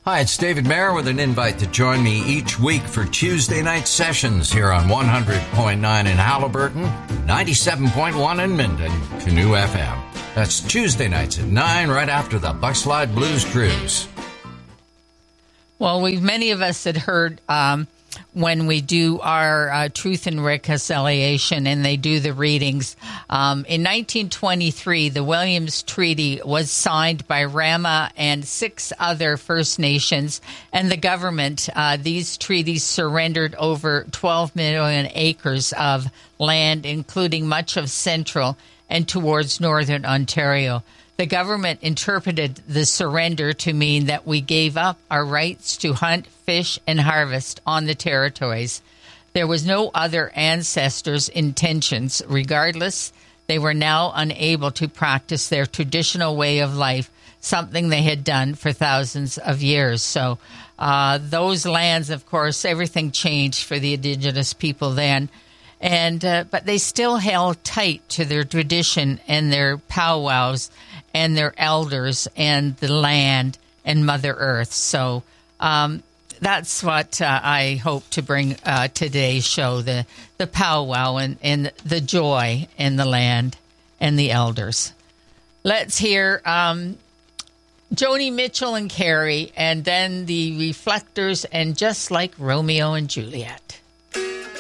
Hi, it's David Mayer with an invite to join me each week for Tuesday night sessions here on 100.9 in Halliburton, 97.1 in Minden, Canoe FM. That's Tuesday nights at 9, right after the Buckslide Blues Cruise. Well, many of us had heard when we do our Truth and Reconciliation and they do the readings. In 1923, the Williams Treaty was signed by Rama and 6 other First Nations and the government. These treaties surrendered over 12 million acres of land, including much of central and towards northern Ontario. The government interpreted the surrender to mean that we gave up our rights to hunt, fish, and harvest on the territories. There was no other ancestors' intentions. Regardless, they were now unable to practice their traditional way of life, something they had done for thousands of years. So those lands, of course, everything changed for the Indigenous people then. And but they still held tight to their tradition and their powwows and their elders and the land and Mother Earth. So that's what I hope to bring today's show, the powwow and the joy in the land and the elders. Let's hear Joni Mitchell and Carrie, and then the Reflectors and Just Like Romeo and Juliet.